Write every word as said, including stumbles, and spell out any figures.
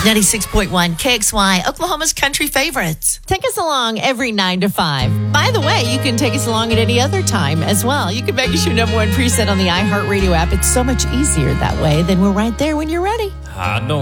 ninety-six point one K X Y, Oklahoma's country favorites. Take us along every nine to five. By the way, you can take us along at any other time as well. You can make us your number one preset on the iHeartRadio app. It's so much easier that way. Then we're right there when you're ready. I know